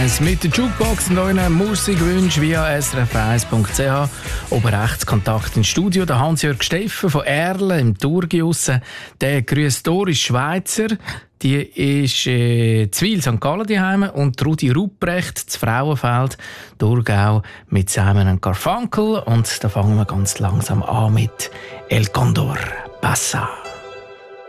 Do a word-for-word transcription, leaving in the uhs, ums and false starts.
Mit der Jukebox und euren Musikwünschen via s r f eins punkt c h. Oben rechts Kontakt ins Studio. Der Hans-Jörg Steffen von Erlen im Thurgau. Der grüßt Doris Schweizer. Die ist äh, Zwil Sankt Gallen daheim und Rudi Rupprecht zu Frauenfeld, Thurgau mit Simon und Garfunkel. Und da fangen wir ganz langsam an mit El Condor Pasa.